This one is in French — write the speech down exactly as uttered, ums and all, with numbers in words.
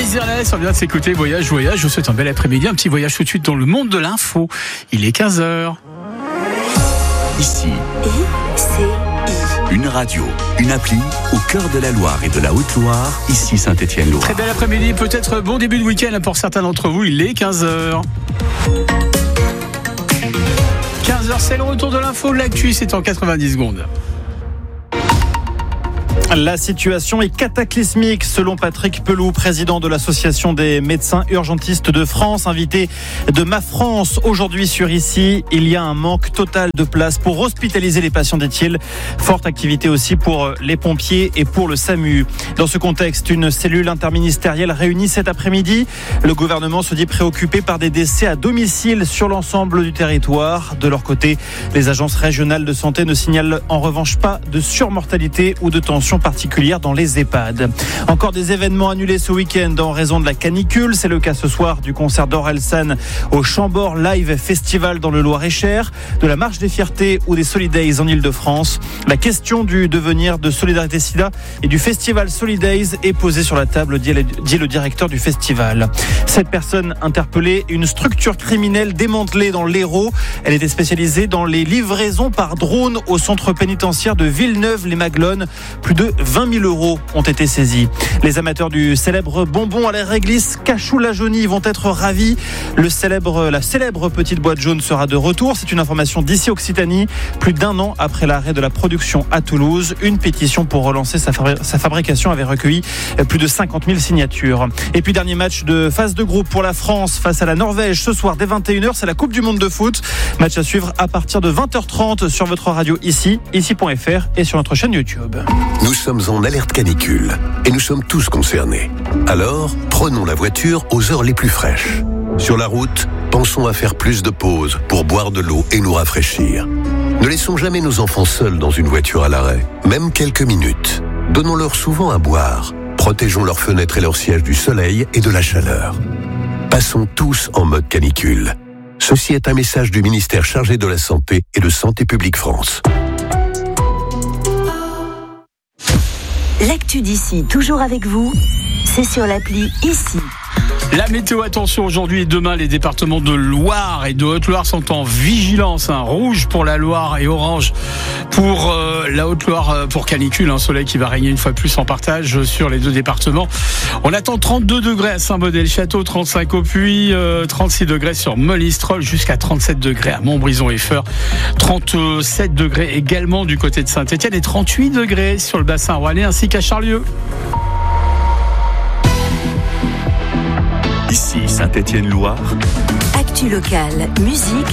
Ernest, on vient de s'écouter Voyage, Voyage. Je vous souhaite un bel après-midi, un petit voyage tout de suite dans le monde de l'info. Il est quinze heures. Ici, I C I. une radio, une appli au cœur de la Loire et de la Haute-Loire. Ici Saint-Étienne-Loire. Très bel après-midi, peut-être bon début de week-end pour certains d'entre vous. Il est quinze heures. quinze heures, c'est le retour de l'info. L'actu, c'est en quatre-vingt-dix secondes. La situation est cataclysmique selon Patrick Pelou, président de l'association des médecins urgentistes de France, invité de Ma France aujourd'hui sur Ici. Il y a un manque total de places pour hospitaliser les patients, dit-il. Forte activité aussi pour les pompiers et pour le SAMU. Dans ce contexte, une cellule interministérielle réunie cet après-midi. Le gouvernement se dit préoccupé par des décès à domicile sur l'ensemble du territoire. De leur côté, les agences régionales de santé ne signalent en revanche pas de surmortalité ou de tension particulière dans les EHPAD. Encore des événements annulés ce week-end en raison de la canicule. C'est le cas ce soir du concert d'Orelsan au Chambord Live Festival dans le Loir-et-Cher, de la Marche des Fiertés ou des Solidays en Ile-de-France. La question du devenir de Solidarité Sida et du festival Solidays est posée sur la table, dit le directeur du festival. Cette personne interpellée, une structure criminelle démantelée dans l'Hérault. Elle était spécialisée dans les livraisons par drone au centre pénitentiaire de Villeneuve-les-Maglones. Plus de vingt mille euros ont été saisis. Les amateurs du célèbre bonbon à la réglisse Cachou-la-Jaunie vont être ravis. Le célèbre, la célèbre petite boîte jaune sera de retour. C'est une information d'ici Occitanie. Plus d'un an après l'arrêt de la production à Toulouse, une pétition pour relancer sa, fabri- sa fabrication avait recueilli plus de cinquante mille signatures. Et puis dernier match de phase de groupe pour la France face à la Norvège ce soir dès vingt et une heures. C'est la Coupe du Monde de foot. Match à suivre à partir de vingt heures trente sur votre radio ici, ici point f r et sur notre chaîne YouTube. Nous sommes en alerte canicule et nous sommes tous concernés. Alors, prenons la voiture aux heures les plus fraîches. Sur la route, pensons à faire plus de pauses pour boire de l'eau et nous rafraîchir. Ne laissons jamais nos enfants seuls dans une voiture à l'arrêt, même quelques minutes. Donnons-leur souvent à boire. Protégeons leurs fenêtres et leurs sièges du soleil et de la chaleur. Passons tous en mode canicule. Ceci est un message du ministère chargé de la Santé et de Santé publique France. L'actu d'ici, toujours avec vous, c'est sur l'appli Ici. La météo, attention, aujourd'hui et demain, les départements de Loire et de Haute-Loire sont en vigilance. Hein, rouge pour la Loire et orange pour euh, la Haute-Loire, euh, pour canicule. Un soleil qui va régner une fois de plus en partage sur les deux départements. On attend trente-deux degrés à Saint-Baudel-Château, trente-cinq au Puy, euh, trente-six degrés sur Monistrol, jusqu'à trente-sept degrés à Montbrison et Feur, trente-sept degrés également du côté de Saint-Étienne et trente-huit degrés sur le bassin rouennais ainsi qu'à Charlieu. Ici Saint-Étienne-Loire. Actu locale, musique